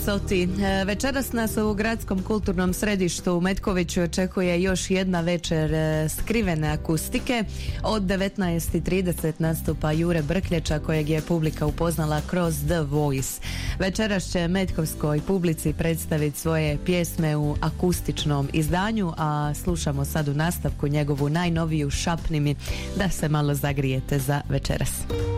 sati. Večeras nas u gradskom kulturnom središtu u Metkoviću očekuje još jedna večer skrivene akustike. Od 19:30 nastupa Jure Brklječa, kojeg je publika upoznala kroz The Voice. Večeras će metkovskoj publici predstaviti svoje pjesme u akustičnom izdanju, a slušamo sad u nastavku njegovu najnoviju Šapni mi, da se malo zagrijete za večeras.